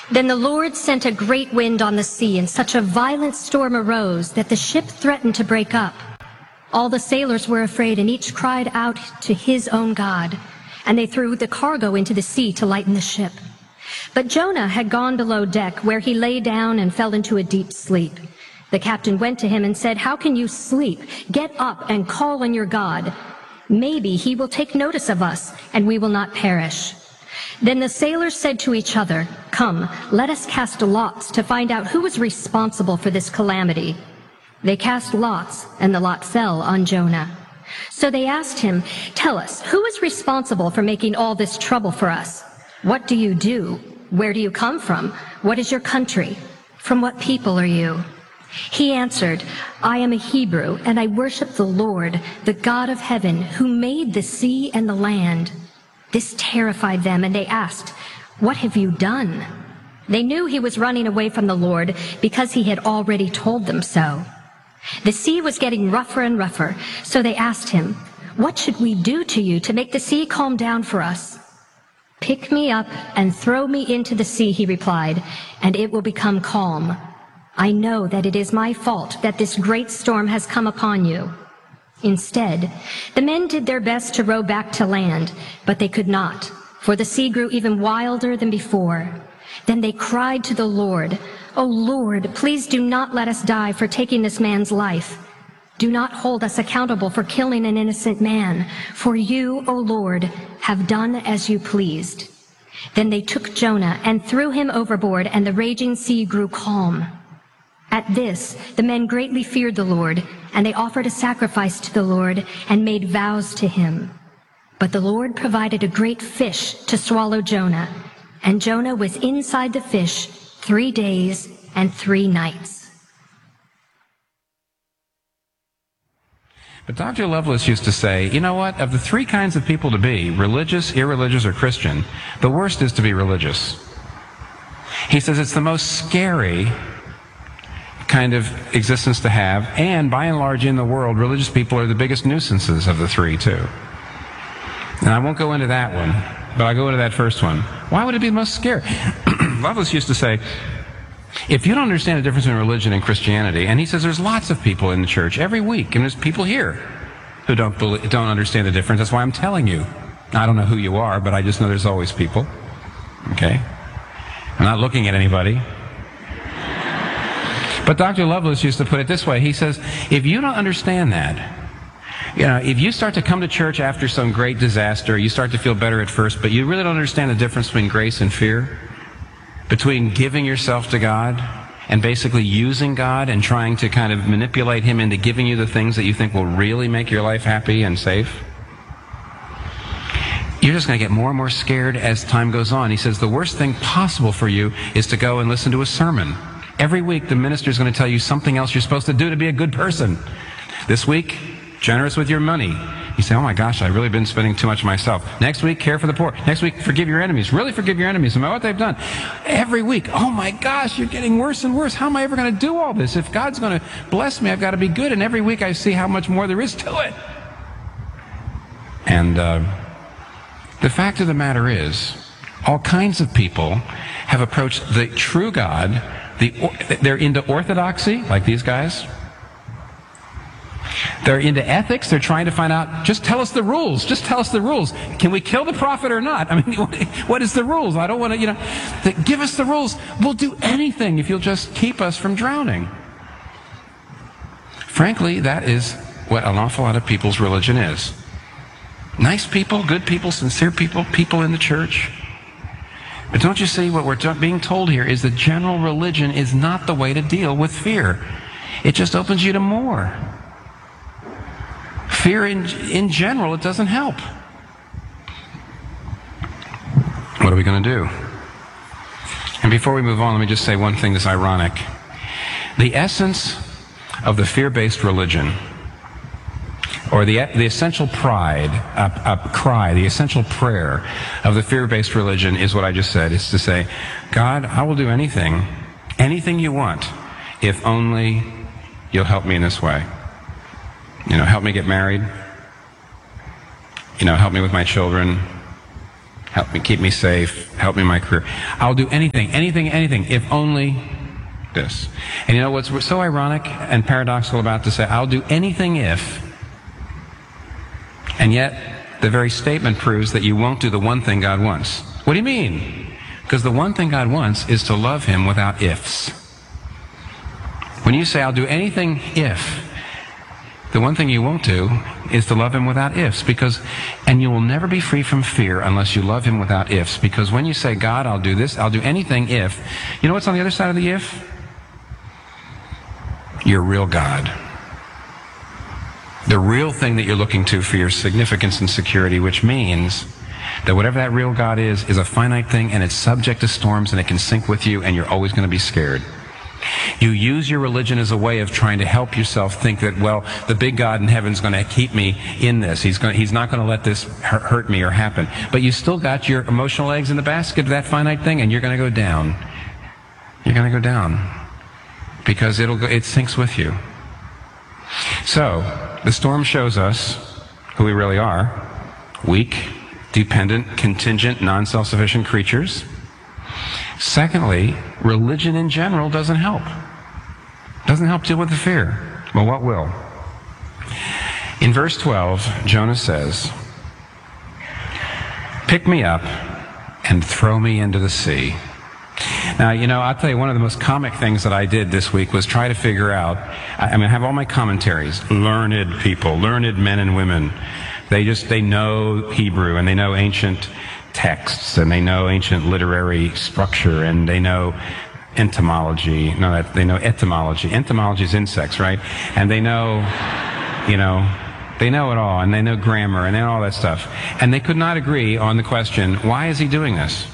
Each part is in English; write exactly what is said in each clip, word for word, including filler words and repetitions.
Then the Lord sent a great wind on the sea, and such a violent storm arose that the ship threatened to break up. All the sailors were afraid, and each cried out to his own God, and they threw the cargo into the sea to lighten the ship. But Jonah had gone below deck, where he lay down and fell into a deep sleep. The captain went to him and said, "How can you sleep? Get up and call on your God. Maybe he will take notice of us, and we will not perish." Then the sailors said to each other, "Come, let us cast lots to find out who is responsible for this calamity." They cast lots, and the lot fell on Jonah. So they asked him, "Tell us, who is responsible for making all this trouble for us? What do you do? Where do you come from? What is your country? From what people are you?" He answered, "I am a Hebrew, and I worship the Lord, the God of heaven, who made the sea and the land." This terrified them, and they asked, "What have you done?" They knew he was running away from the Lord because he had already told them so. The sea was getting rougher and rougher, so they asked him, "What should we do to you to make the sea calm down for us?" "Pick me up and throw me into the sea," he replied, "and it will become calm. I know that it is my fault that this great storm has come upon you." Instead, the men did their best to row back to land, but they could not, for the sea grew even wilder than before. Then they cried to the Lord, "O Lord, please do not let us die for taking this man's life. Do not hold us accountable for killing an innocent man, for you, O Lord, have done as you pleased." Then they took Jonah and threw him overboard, and the raging sea grew calm. At this, the men greatly feared the Lord, and they offered a sacrifice to the Lord and made vows to him. But the Lord provided a great fish to swallow Jonah, and Jonah was inside the fish three days and three nights. But Doctor Lovelace used to say, you know what, of the three kinds of people to be, religious, irreligious, or Christian, the worst is to be religious. He says it's the most scary kind of existence to have, and by and large in the world, religious people are the biggest nuisances of the three, too. And I won't go into that one, but I'll go into that first one. Why would it be the most scary? Lovelace used to say, if you don't understand the difference between religion and Christianity, and he says there's lots of people in the church every week, and there's people here who don't believe, don't understand the difference. That's why I'm telling you. I don't know who you are, but I just know there's always people. Okay? I'm not looking at anybody. But Doctor Lovelace used to put it this way. He says, if you don't understand that, you know, if you start to come to church after some great disaster, you start to feel better at first, but you really don't understand the difference between grace and fear, between giving yourself to God and basically using God and trying to kind of manipulate Him into giving you the things that you think will really make your life happy and safe, you're just going to get more and more scared as time goes on. He says the worst thing possible for you is to go and listen to a sermon. Every week the minister is going to tell you something else you're supposed to do to be a good person. This week, generous with your money. You say, oh my gosh, I've really been spending too much myself. Next week, care for the poor. Next week, forgive your enemies. Really forgive your enemies, no matter what they've done. Every week, oh my gosh, you're getting worse and worse. How am I ever going to do all this? If God's going to bless me, I've got to be good. And every week I see how much more there is to it. And uh, the fact of the matter is, all kinds of people have approached the true God. The, they're into orthodoxy, like these guys. They're into ethics. They're trying to find out, just tell us the rules. Just tell us the rules. Can we kill the prophet or not? I mean, what is the rules? I don't want to, you know, give us the rules. We'll do anything if you'll just keep us from drowning. Frankly, that is what an awful lot of people's religion is. Nice people, good people, sincere people, people in the church. But don't you see what we're being told here is that general religion is not the way to deal with fear. It just opens you to more. Fear in, in general, it doesn't help. What are we going to do? And before we move on, let me just say one thing that's ironic. The essence of the fear-based religion, or the, the essential pride, uh, uh, cry, the essential prayer of the fear-based religion is what I just said. It's to say, God, I will do anything, anything you want, if only you'll help me in this way. You know, help me get married. You know, help me with my children. Help me, keep me safe. Help me in my career. I'll do anything, anything, anything, if only this. And you know what's so ironic and paradoxical about to say, I'll do anything if, and yet the very statement proves that you won't do the one thing God wants. What do you mean? Because the one thing God wants is to love him without ifs. When you say, I'll do anything if, the one thing you won't do is to love him without ifs, because, and you will never be free from fear unless you love him without ifs, because when you say, God, I'll do this, I'll do anything if, you know what's on the other side of the if? Your real God. The real thing that you're looking to for your significance and security, which means that whatever that real God is, is a finite thing, and it's subject to storms, and it can sink with you, and you're always going to be scared. You use your religion as a way of trying to help yourself think that, well, the big God in heaven is going to keep me in this. He's going, he's not going to let this hurt me or happen. But you still got your emotional eggs in the basket of that finite thing, and you're going to go down. You're going to go down because it'll go, it sinks with you. So, the storm shows us who we really are: weak, dependent, contingent, non-self-sufficient creatures. Secondly, religion in general doesn't help. Doesn't help deal with the fear. Well, what will? In verse twelve, Jonah says, "Pick me up and throw me into the sea." Now, you know, I'll tell you, one of the most comic things that I did this week was try to figure out, I mean, I have all my commentaries, learned people, learned men and women. They just, they know Hebrew, and they know ancient texts, and they know ancient literary structure, and they know entomology. No, that, they know etymology. Entomology is insects, right? And they know, you know, they know it all, and they know grammar, and they know all that stuff. And they could not agree on the question, why is he doing this?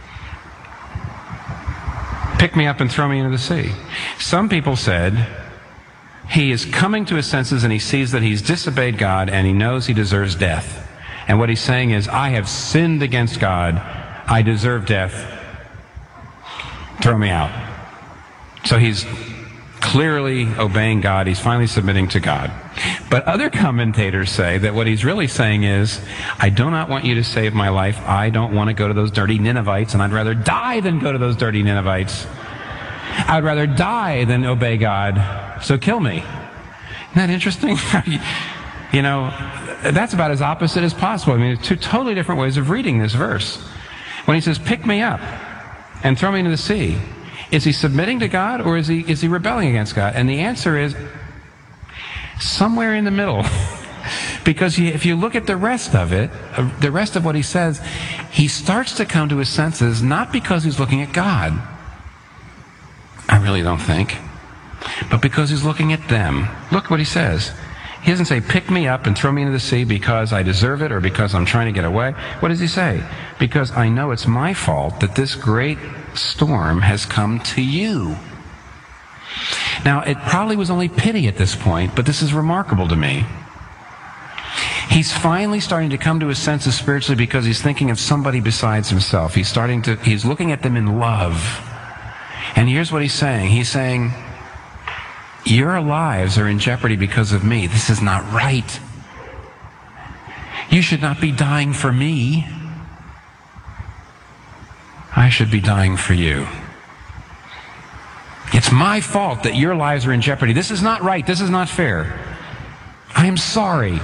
Pick me up and throw me into the sea. Some people said, he is coming to his senses and he sees that he's disobeyed God and he knows he deserves death. And what he's saying is, I have sinned against God. I deserve death. Throw me out. So he's clearly obeying God. He's finally submitting to God. But other commentators say that what he's really saying is, I do not want you to save my life. I don't want to go to those dirty Ninevites, and I'd rather die than go to those dirty Ninevites. I'd rather die than obey God. So kill me. Isn't that interesting? You know, that's about as opposite as possible. I mean, two totally different ways of reading this verse. When he says, pick me up and throw me into the sea, is he submitting to God, or is he, is he rebelling against God? And the answer is somewhere in the middle. Because he, if you look at the rest of it, uh, the rest of what he says, he starts to come to his senses, not because he's looking at God. I really don't think. But because he's looking at them. Look what he says. He doesn't say, pick me up and throw me into the sea because I deserve it or because I'm trying to get away. What does he say? Because I know it's my fault that this great storm has come to you. Now, it probably was only pity at this point, but this is remarkable to me. He's finally starting to come to his senses spiritually because he's thinking of somebody besides himself. He's starting to, he's looking at them in love. And here's what he's saying. He's saying, your lives are in jeopardy because of me. This is not right. You should not be dying for me. I should be dying for you. It's my fault that your lives are in jeopardy. This is not right. This is not fair. I am sorry.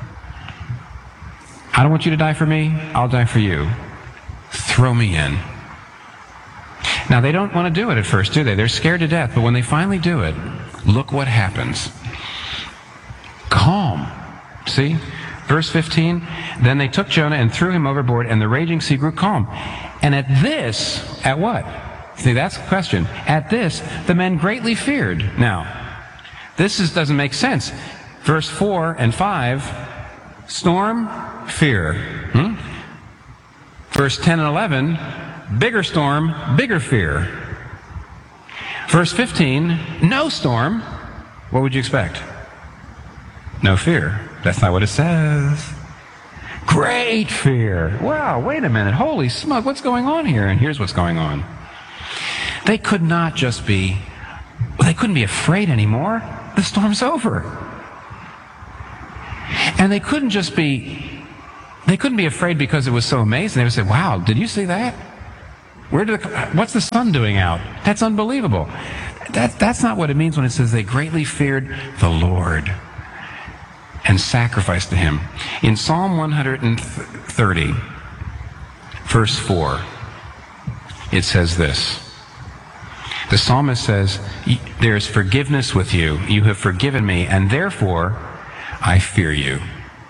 I don't want you to die for me. I'll die for you. Throw me in. Now, they don't want to do it at first, do they? They're scared to death. But when they finally do it, look what happens. Calm. See? Verse fifteen, then they took Jonah and threw him overboard, and the raging sea grew calm. And at this, at what? See, that's the question. At this, the men greatly feared. Now, this is, doesn't make sense. Verse four and five, storm, fear. Hmm? Verse ten and eleven, bigger storm, bigger fear. Verse fifteen, no storm. What would you expect? No fear. That's not what it says. Great fear. Wow, wait a minute. Holy smoke, what's going on here? And here's what's going on. They could not just be, they couldn't be afraid anymore. The storm's over. And they couldn't just be They couldn't be afraid because it was so amazing. They would say, wow, did you see that? Where did the, what's the sun doing out? That's unbelievable. That, that's not what it means when it says they greatly feared the Lord and sacrificed to him. In Psalm one thirty, verse four, it says this. The psalmist says, there is forgiveness with you. You have forgiven me, and therefore I fear you.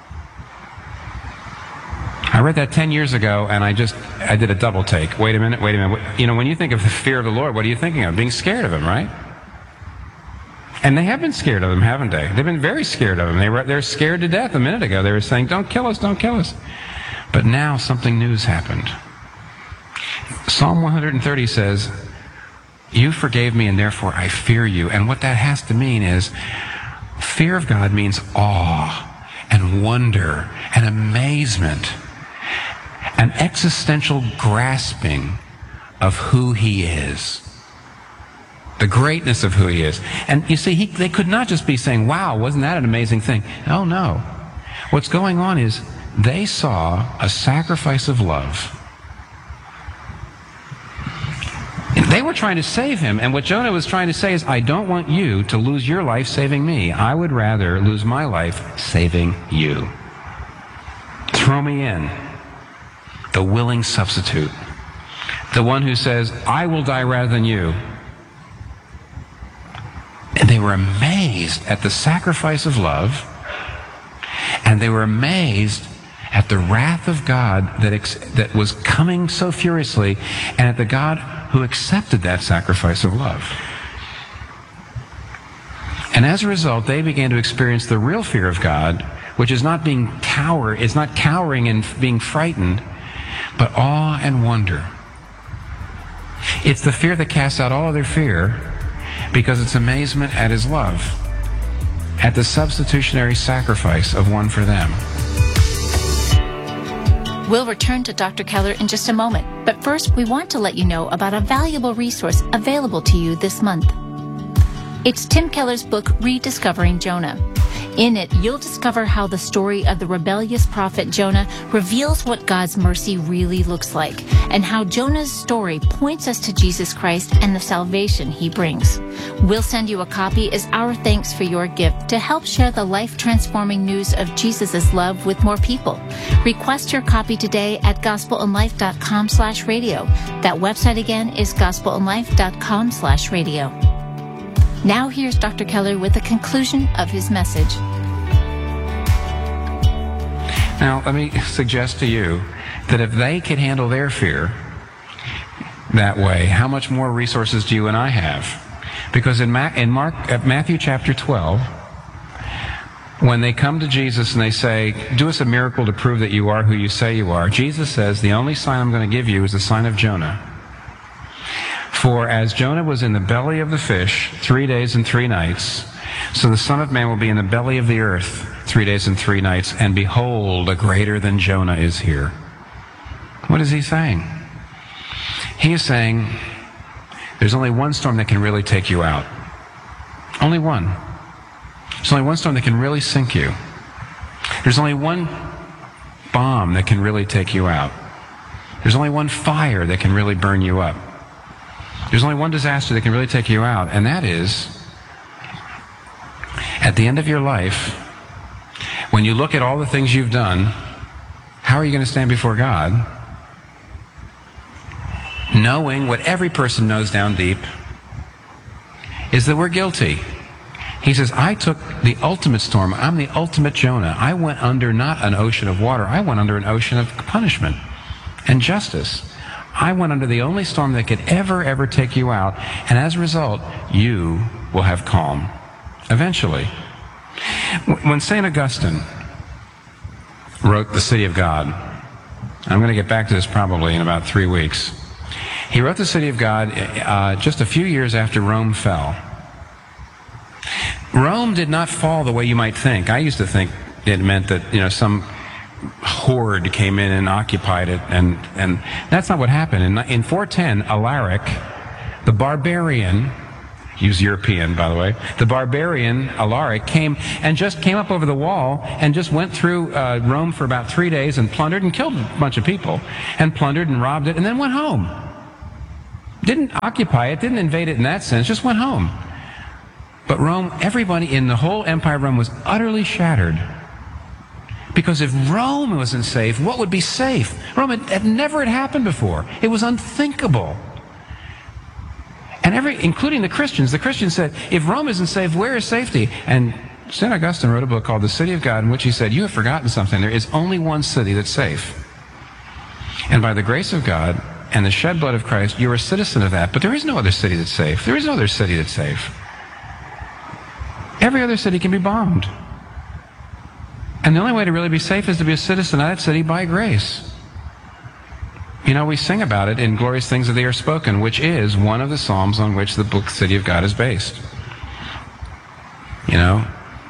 I read that ten years ago, and I just, I did a double take. Wait a minute, wait a minute. You know, when you think of the fear of the Lord, what are you thinking of? Being scared of him, right? And they have been scared of him, haven't they? They've been very scared of him. They were, they're scared to death a minute ago. They were saying, don't kill us, don't kill us. But now something new's happened. Psalm one thirty says, you forgave me, and therefore I fear you. And what that has to mean is, fear of God means awe and wonder and amazement, an existential grasping of who he is, the greatness of who he is. And you see, he, they could not just be saying, wow, wasn't that an amazing thing? Oh, no. What's going on is they saw a sacrifice of love. They were trying to save him, and what Jonah was trying to say is, I don't want you to lose your life saving me. I would rather lose my life saving you. Throw me in. The willing substitute. The one who says, I will die rather than you. And they were amazed at the sacrifice of love, and they were amazed at the wrath of God that, ex- that was coming so furiously, and at the God who accepted that sacrifice of love. And as a result, they began to experience the real fear of God, which is not being cower, it's not cowering and being frightened, but awe and wonder. It's the fear that casts out all other fear, because it's amazement at his love, at the substitutionary sacrifice of one for them. We'll return to Doctor Keller in just a moment, but first we want to let you know about a valuable resource available to you this month. It's Tim Keller's book, Rediscovering Jonah. In it, you'll discover how the story of the rebellious prophet Jonah reveals what God's mercy really looks like, and how Jonah's story points us to Jesus Christ and the salvation he brings. We'll send you a copy as our thanks for your gift to help share the life-transforming news of Jesus' love with more people. Request your copy today at gospel in life dot com slash radio. That website again is gospel in life dot com slash radio. Now here's Doctor Keller with the conclusion of his message. Now, let me suggest to you that if they could handle their fear that way, how much more resources do you and I have? Because in, Ma- in Mark, at Matthew chapter twelve, when they come to Jesus and they say, do us a miracle to prove that you are who you say you are, Jesus says, the only sign I'm going to give you is the sign of Jonah. For as Jonah was in the belly of the fish three days and three nights, so the Son of Man will be in the belly of the earth three days and three nights, and behold, a greater than Jonah is here. What is he saying? He is saying, there's only one storm that can really take you out. Only one. There's only one storm that can really sink you. There's only one bomb that can really take you out. There's only one fire that can really burn you up. There's only one disaster that can really take you out, and that is, at the end of your life, when you look at all the things you've done, how are you going to stand before God? Knowing what every person knows down deep is that we're guilty. He says, I took the ultimate storm. I'm the ultimate Jonah. I went under not an ocean of water. I went under an ocean of punishment and justice. I went under the only storm that could ever, ever take you out. And as a result, you will have calm. Eventually. When Saint Augustine wrote The City of God, I'm going to get back to this probably in about three weeks. He wrote The City of God uh, just a few years after Rome fell. Rome did not fall the way you might think. I used to think it meant that, you know, some horde came in and occupied it, and, and that's not what happened. In, in four ten, Alaric, the barbarian, use European, by the way, the barbarian Alaric came and just came up over the wall and just went through uh, Rome for about three days and plundered and killed a bunch of people and plundered and robbed it and then went home. Didn't occupy it, didn't invade it in that sense, just went home. But Rome, everybody in the whole empire of Rome was utterly shattered. Because if Rome wasn't safe, what would be safe? Rome had, had never had happened before. It was unthinkable. And every, including the Christians, the Christians said, if Rome isn't safe, where is safety? And Saint Augustine wrote a book called The City of God, in which he said, you have forgotten something. There is only one city that's safe. And by the grace of God and the shed blood of Christ, you're a citizen of that. But there is no other city that's safe. There is no other city that's safe. Every other city can be bombed. And the only way to really be safe is to be a citizen of that city by grace. You know, we sing about it in Glorious Things That They Are Spoken, which is one of the psalms on which the book City of God is based. You know,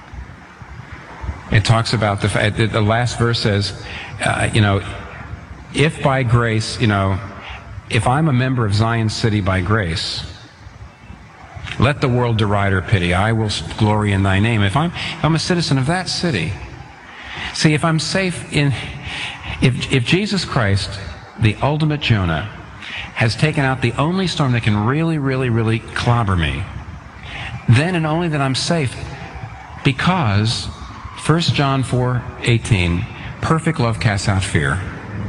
it talks about the, the last verse says, uh, you know, if by grace, you know, if I'm a member of Zion City by grace, let the world deride or pity. I will glory in thy name. If I'm, if I'm a citizen of that city. See, if I'm safe in, if, if Jesus Christ, the ultimate Jonah, has taken out the only storm that can really, really, really clobber me, then and only then I'm safe. Because First John four eighteen, perfect love casts out fear.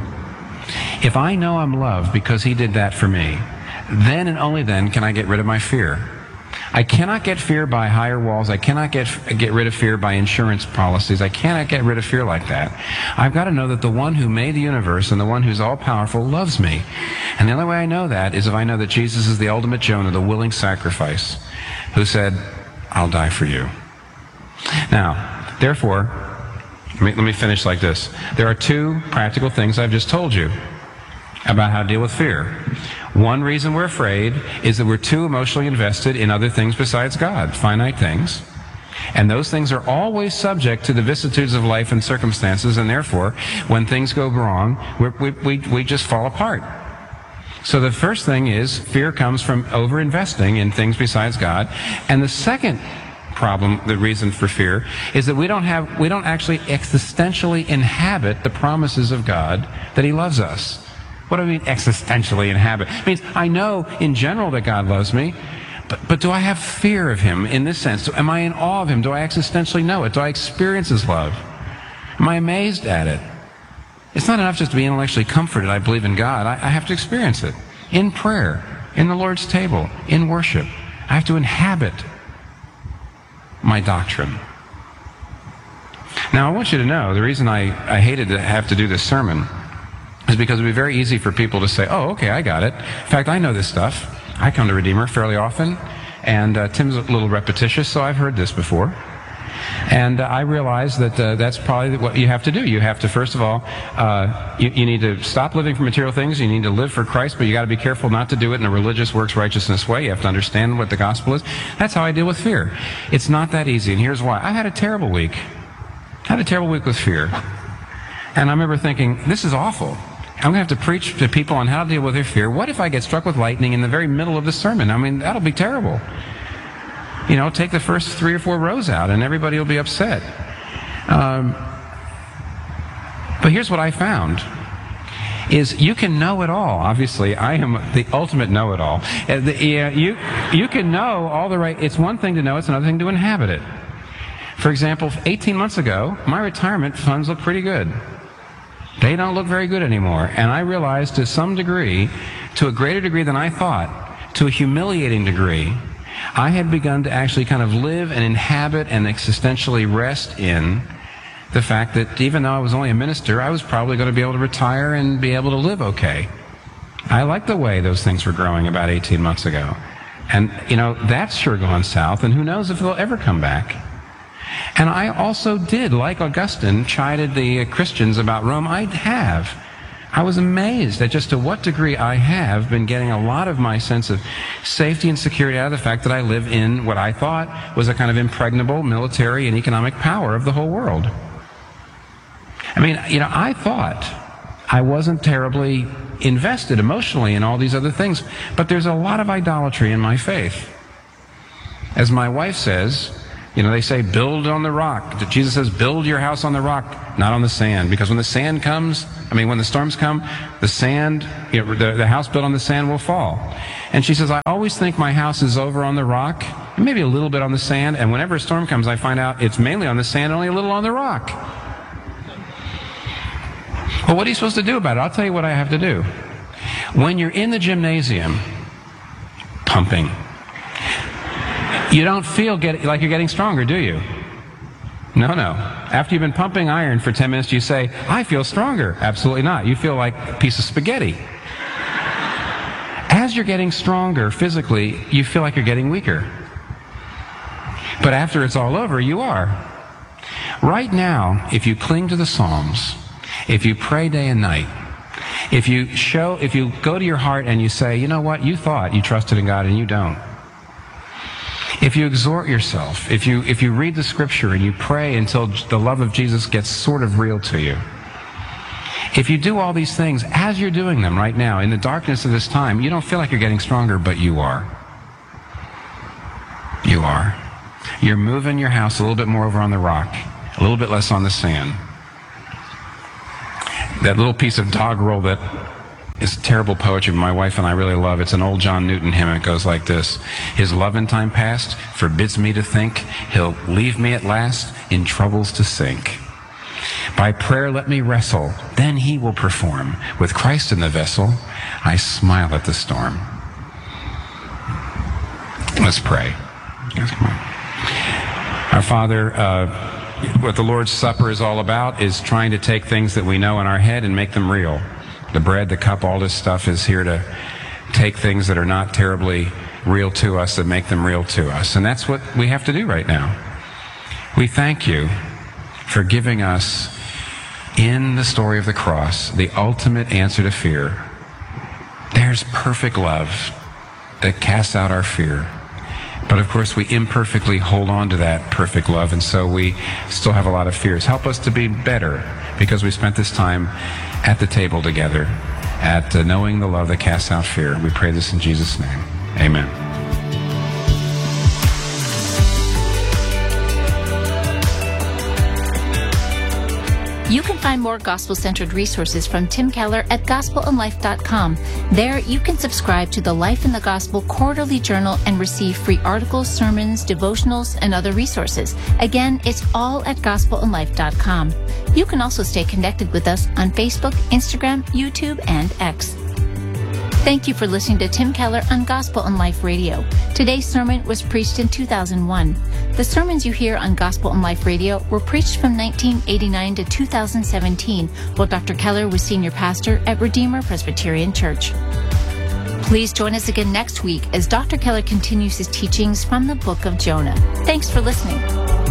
If I know I'm loved because he did that for me, then and only then can I get rid of my fear. I cannot get fear by higher walls. I cannot get get rid of fear by insurance policies. I cannot get rid of fear like that. I've got to know that the one who made the universe and the one who's all-powerful loves me. And the only way I know that is if I know that Jesus is the ultimate Jonah, the willing sacrifice, who said, I'll die for you. Now, therefore, let me, let me finish like this. There are two practical things I've just told you about how to deal with fear. One reason we're afraid is that we're too emotionally invested in other things besides God, finite things. And those things are always subject to the vicissitudes of life and circumstances, and therefore, when things go wrong, we're, we, we, we just fall apart. So the first thing is, fear comes from over-investing in things besides God. And the second problem, the reason for fear, is that we don't have, we don't actually existentially inhabit the promises of God that he loves us. What do I mean existentially inhabit? It means I know in general that God loves me, but, but do I have fear of him in this sense? Am I in awe of him? Do I existentially know it? Do I experience his love? Am I amazed at it? It's not enough just to be intellectually comforted, I believe in God. I, I have to experience it in prayer, in the Lord's table, in worship. I have to inhabit my doctrine. Now, I want you to know, the reason I, I hated to have to do this sermon is because it would be very easy for people to say, oh, okay, I got it. In fact, I know this stuff. I come to Redeemer fairly often, and uh, Tim's a little repetitious, so I've heard this before. And uh, I realize that uh, that's probably what you have to do. You have to, first of all, uh, you, you need to stop living for material things. You need to live for Christ, but you got to be careful not to do it in a religious, works righteousness way. You have to understand what the gospel is. That's how I deal with fear. It's not that easy, and here's why. I had a terrible week. I had a terrible week with fear. And I remember thinking, this is awful. I'm going to have to preach to people on how to deal with their fear. What if I get struck with lightning in the very middle of the sermon? I mean, that'll be terrible. You know, take the first three or four rows out and everybody will be upset. Um, but here's what I found, is you can know it all. Obviously, I am the ultimate know-it-all. Uh, the, uh, you, you can know all the right... It's one thing to know, it's another thing to inhabit it. For example, eighteen months ago, my retirement funds look pretty good. They don't look very good anymore. And I realized to some degree, to a greater degree than I thought, to a humiliating degree, I had begun to actually kind of live and inhabit and existentially rest in the fact that even though I was only a minister, I was probably going to be able to retire and be able to live okay. I liked the way those things were growing about eighteen months ago. And, you know, that's sure gone south, and who knows if they'll ever come back. And I also did, like Augustine, chided the Christians about Rome. I have. I was amazed at just to what degree I have been getting a lot of my sense of safety and security out of the fact that I live in what I thought was a kind of impregnable military and economic power of the whole world. I mean, you know, I thought I wasn't terribly invested emotionally in all these other things, but there's a lot of idolatry in my faith. As my wife says, you know, they say build on the rock. Jesus says build your house on the rock, not on the sand. Because when the sand comes, I mean, when the storms come, the sand, you know, the, the house built on the sand will fall. And she says, I always think my house is over on the rock, and maybe a little bit on the sand. And whenever a storm comes, I find out it's mainly on the sand, only a little on the rock. Well, what are you supposed to do about it? I'll tell you what I have to do. When you're in the gymnasium, pumping, you don't feel get, like you're getting stronger, do you? No, no. After you've been pumping iron for ten minutes, you say, I feel stronger. Absolutely not. You feel like a piece of spaghetti. As you're getting stronger physically, you feel like you're getting weaker. But after it's all over, you are. Right now, if you cling to the Psalms, if you pray day and night, if you show, if you go to your heart and you say, you know what, you thought you trusted in God and you don't. If you exhort yourself, if you if you read the scripture and you pray until the love of Jesus gets sort of real to you, if you do all these things as you're doing them right now in the darkness of this time, you don't feel like you're getting stronger, but you are. You are. You're moving your house a little bit more over on the rock, a little bit less on the sand. That little piece of doggerel that is terrible poetry my wife and I really love. It's an old John Newton hymn. It goes like this. His love in time past forbids me to think. He'll leave me at last in troubles to sink. By prayer let me wrestle, then he will perform. With Christ in the vessel, I smile at the storm. Let's pray. Our Father, uh, what the Lord's Supper is all about is trying to take things that we know in our head and make them real. The bread, the cup, all this stuff is here to take things that are not terribly real to us and make them real to us. And that's what we have to do right now. We thank you for giving us, in the story of the cross, the ultimate answer to fear. There's perfect love that casts out our fear. But of course, we imperfectly hold on to that perfect love, and so we still have a lot of fears. Help us to be better, because we spent this time at the table together, at uh, knowing the love that casts out fear. We pray this in Jesus' name. Amen. You can find more gospel-centered resources from Tim Keller at gospel and life dot com. There, you can subscribe to the Life in the Gospel quarterly journal and receive free articles, sermons, devotionals, and other resources. Again, it's all at gospel and life dot com. You can also stay connected with us on Facebook, Instagram, YouTube, and X. Thank you for listening to Tim Keller on Gospel and Life Radio. Today's sermon was preached in two thousand one. The sermons you hear on Gospel and Life Radio were preached from nineteen eighty-nine to two thousand seventeen, while Doctor Keller was senior pastor at Redeemer Presbyterian Church. Please join us again next week as Doctor Keller continues his teachings from the book of Jonah. Thanks for listening.